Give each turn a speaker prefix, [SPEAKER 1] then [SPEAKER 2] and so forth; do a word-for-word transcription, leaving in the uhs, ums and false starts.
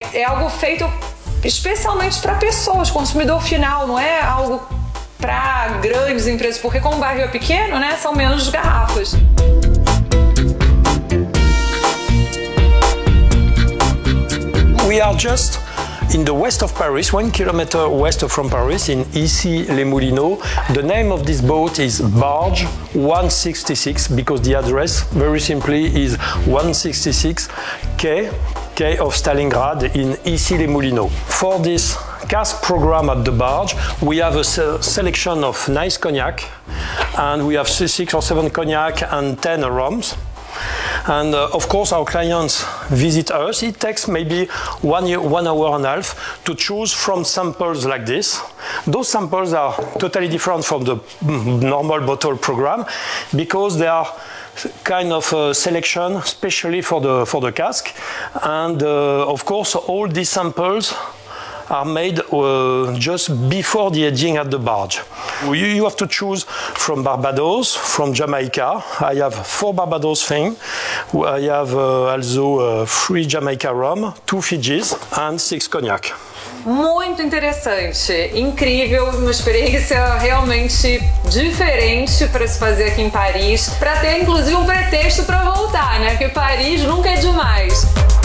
[SPEAKER 1] é algo feito especialmente para pessoas, consumidor final, não é algo para grandes empresas, porque como o barril é pequeno, né, são menos garrafas.
[SPEAKER 2] We are just in the west of Paris, one kilometer west from Paris, in Issy-les-Moulineaux. The name of this boat is Barge one sixty-six, because the address, very simply, is one sixty-six Quai, Quai of Stalingrad in Issy-les-Moulineaux. For this cask program at the Barge, we have a se selection of nice cognac, and we have six or seven cognac and ten rums. And uh, of course, our clients visit us. It takes maybe one, year, one hour and a half to choose from samples like this. Those samples are totally different from the normal bottle program because they are kind of a selection, especially for the, for the cask. And uh, of course, all these samples are made uh, just before the aging at the barge. You, you have to choose from Barbados, from Jamaica. I have four Barbados things. I have uh, also uh, three Jamaica rum, two Fijis and six cognac.
[SPEAKER 1] Muito interessante, incrível, uma experiência realmente diferente para se fazer aqui em Paris, para ter inclusive um pretexto para voltar, né? Porque Paris nunca é demais.